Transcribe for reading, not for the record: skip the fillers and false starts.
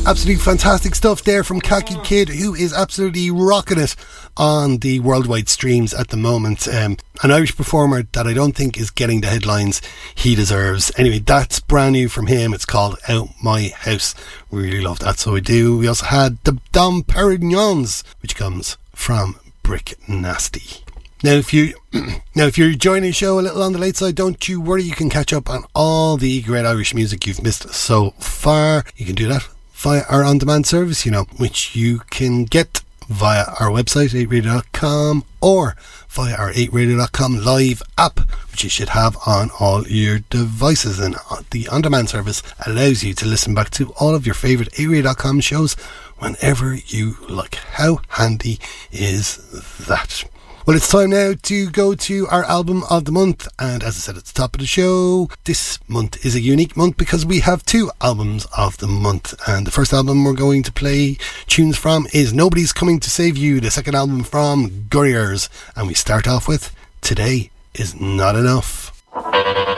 Absolutely fantastic stuff there from Khaki Kid, who is absolutely rocking it on the worldwide streams at the moment. An Irish performer that I don't think is getting the headlines he deserves. Anyway, that's brand new from him. It's called Out My House. Really love that, so I do. We also had the Dom Perignons, which comes from Brick Nasty. Now, if you're joining the show a little on the late side, don't you worry. You can catch up on all the great Irish music you've missed so far. You can do that via our on-demand service, which you can get via our website, 8radio.com, or via our 8radio.com live app, which you should have on all your devices. And the on-demand service allows you to listen back to all of your favourite 8radio.com shows whenever you like. How handy is that? Well, it's time now to go to our album of the month, and as I said at the top of the show, this month is a unique month because we have two albums of the month, and the first album we're going to play tunes from is Nobody's Coming to Save You, the second album from Gurriers, and we start off with Today Is Not Enough.